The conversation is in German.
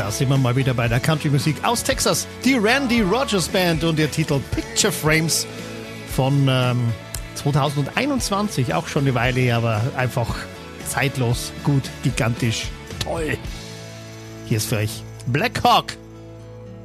Da sind wir mal wieder bei der Country-Musik aus Texas. Die Randy Rogers Band und ihr Titel Picture Frames von 2021. Auch schon eine Weile, aber einfach zeitlos, gut, gigantisch, toll. Hier ist für euch Black Hawk.